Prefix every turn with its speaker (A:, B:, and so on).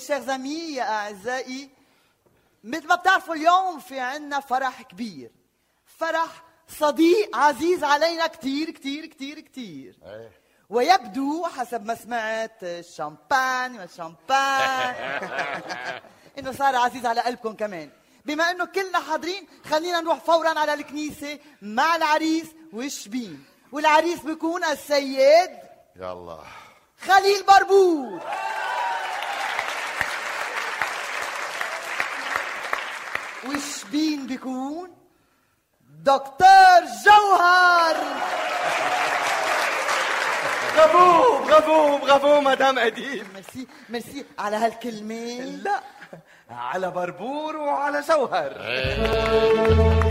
A: شيخ زمي يا أعزائي، مثل ما بتعرفوا اليوم في عنا فرح كبير، فرح صديق عزيز علينا كتير كتير كتير كتير. ويبدو حسب ما سمعت الشامبان والشامبان انه صار عزيز على قلبكم كمان. بما انه كلنا حاضرين، خلينا نروح فورا على الكنيسة مع العريس والشبين. والعريس بيكون السيد
B: يلا
A: خليل بربور، والشبين بيكون دكتور جوهر.
C: برافو برافو برافو مدام أديب.
A: ميرسي ميرسي على هالكلمة.
C: لا، على بربور وعلى جوهر.